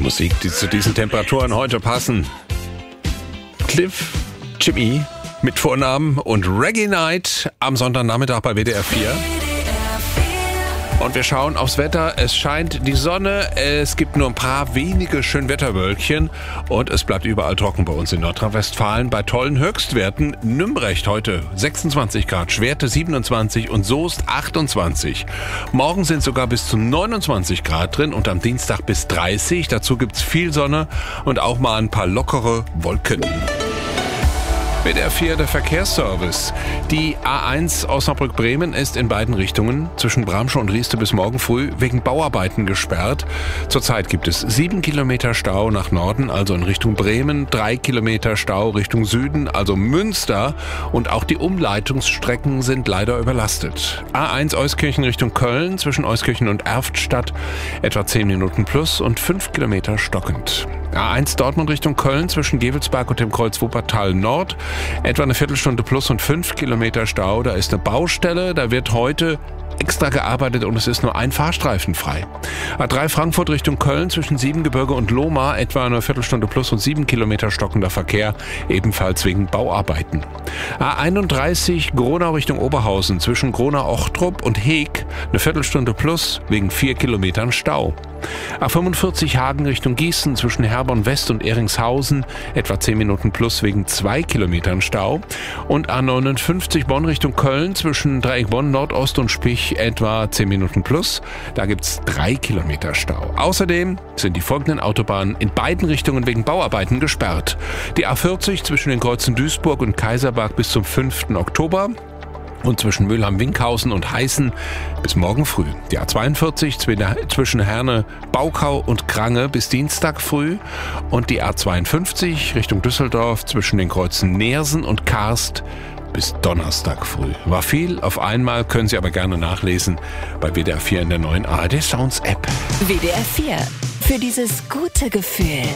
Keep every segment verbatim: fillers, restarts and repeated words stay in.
Musik, die zu diesen Temperaturen heute passen. Cliff, Jimmy mit Vornamen und Reggae Night am Sonntagnachmittag bei W D R vier. Und wir schauen aufs Wetter. Es scheint die Sonne, es gibt nur ein paar wenige Schönwetterwölkchen und es bleibt überall trocken bei uns in Nordrhein-Westfalen bei tollen Höchstwerten. Nümbrecht heute sechsundzwanzig Grad, Schwerte siebenundzwanzig und Soest achtundzwanzig. Morgen sind sogar bis zu neunundzwanzig Grad drin und am Dienstag bis dreißig. Dazu gibt's viel Sonne und auch mal ein paar lockere Wolken. W D R vier, der Verkehrsservice. Die A eins Osnabrück-Bremen ist in beiden Richtungen zwischen Bramsche und Rieste bis morgen früh wegen Bauarbeiten gesperrt. Zurzeit gibt es sieben Kilometer Stau nach Norden, also in Richtung Bremen, drei Kilometer Stau Richtung Süden, also Münster. Und auch die Umleitungsstrecken sind leider überlastet. A eins Euskirchen Richtung Köln zwischen Euskirchen und Erftstadt etwa zehn Minuten plus und fünf Kilometer stockend. A eins Dortmund Richtung Köln zwischen Gevelsberg und dem Kreuz Wuppertal Nord. Etwa eine Viertelstunde plus und fünf Kilometer Stau. Da ist eine Baustelle, da wird heute extra gearbeitet und es ist nur ein Fahrstreifen frei. A drei Frankfurt Richtung Köln zwischen Siebengebirge und Lohmar etwa eine Viertelstunde plus und sieben Kilometer stockender Verkehr, ebenfalls wegen Bauarbeiten. A einunddreißig Gronau Richtung Oberhausen zwischen Gronau-Ochtrup und Heeg eine Viertelstunde plus wegen vier Kilometern Stau. A fünfundvierzig Hagen Richtung Gießen zwischen Herborn West und Eringshausen etwa zehn Minuten plus wegen zwei Kilometern Stau. Und A neunundfünfzig Bonn Richtung Köln zwischen Dreieck Bonn Nordost und Spich etwa zehn Minuten plus. Da gibt's drei Kilometer Stau. Außerdem sind die folgenden Autobahnen in beiden Richtungen wegen Bauarbeiten gesperrt. Die A vierzig zwischen den Kreuzen Duisburg und Kaiserberg bis zum fünften Oktober. Und zwischen Mülheim-Winkhausen und Heißen bis morgen früh. Die A zweiundvierzig zwischen Herne, Baukau und Krange bis Dienstag früh. Und die A zweiundfünfzig Richtung Düsseldorf zwischen den Kreuzen Neersen und Karst bis Donnerstag früh. War viel auf einmal, können Sie aber gerne nachlesen bei W D R vier in der neuen A R D Sounds App. W D R vier. Für dieses gute Gefühl.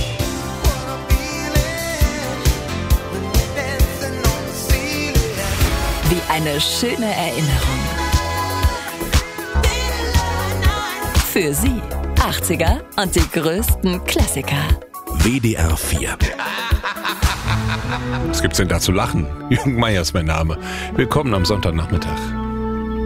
Wie eine schöne Erinnerung. Für Sie achtziger und die größten Klassiker. W D R vier. Was gibt's denn da zu lachen? Jürgen Meier ist mein Name. Willkommen am Sonntagnachmittag.